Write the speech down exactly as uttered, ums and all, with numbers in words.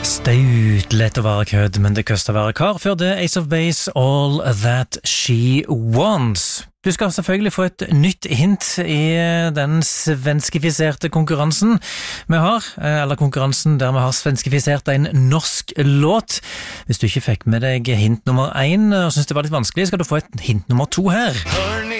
Staut lett å være kødd, men det koster å være kar. Før det Ace of Base, All That She Wants. Du skal selvfølgelig få et nytt hint i den svenskifiserte konkurransen vi har, eller konkurransen der vi har svenskifisert en norsk låt. Hvis du ikke fikk med deg hint nummer én og synes det var litt vanskelig, skal du få et hint nummer to her.